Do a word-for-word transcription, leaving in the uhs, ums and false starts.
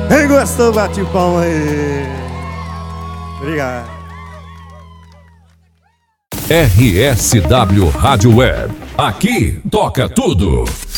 Quem gostou, bate palma aí. Obrigado. R S W Rádio Web. Aqui toca tudo.